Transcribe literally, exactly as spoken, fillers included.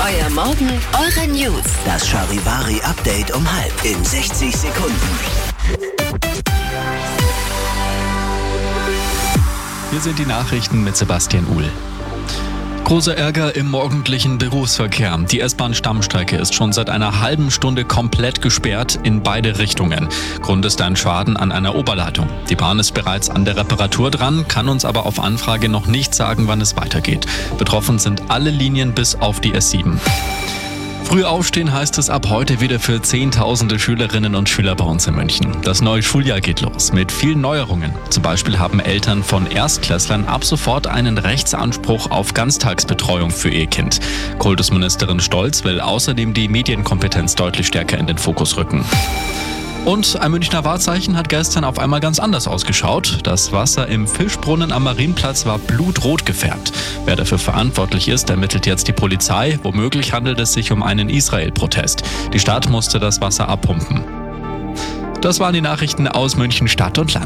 Euer Morgen, eure News. Das Charivari-Update um halb in sechzig Sekunden. Hier sind die Nachrichten mit Sebastian Uhl. Großer Ärger im morgendlichen Berufsverkehr. Die S-Bahn-Stammstrecke ist schon seit einer halben Stunde komplett gesperrt in beide Richtungen. Grund ist ein Schaden an einer Oberleitung. Die Bahn ist bereits an der Reparatur dran, kann uns aber auf Anfrage noch nicht sagen, wann es weitergeht. Betroffen sind alle Linien bis auf die S sieben. Früh aufstehen heißt es ab heute wieder für Zehntausende Schülerinnen und Schüler bei uns in München. Das neue Schuljahr geht los mit vielen Neuerungen. Zum Beispiel haben Eltern von Erstklässlern ab sofort einen Rechtsanspruch auf Ganztagsbetreuung für ihr Kind. Kultusministerin Stolz will außerdem die Medienkompetenz deutlich stärker in den Fokus rücken. Und ein Münchner Wahrzeichen hat gestern auf einmal ganz anders ausgeschaut. Das Wasser im Fischbrunnen am Marienplatz war blutrot gefärbt. Wer dafür verantwortlich ist, ermittelt jetzt die Polizei. Womöglich handelt es sich um einen Israel-Protest. Die Stadt musste das Wasser abpumpen. Das waren die Nachrichten aus München Stadt und Land.